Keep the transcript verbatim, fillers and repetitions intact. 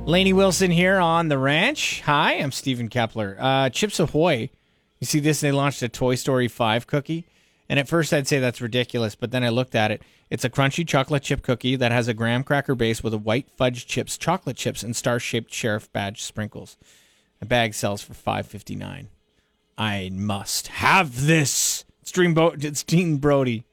Lainey Wilson here on the ranch. Hi, I'm Stephen Kepler. Uh, Chips Ahoy. You see this? They launched a Toy Story five cookie. And at first I'd say that's ridiculous, but then I looked at it. It's a crunchy chocolate chip cookie that has a graham cracker base with a white fudge chips, chocolate chips, and star-shaped sheriff badge sprinkles. The bag sells for five dollars and fifty-nine cents. I must have this. It's Dean, Bo- it's Dean Brody.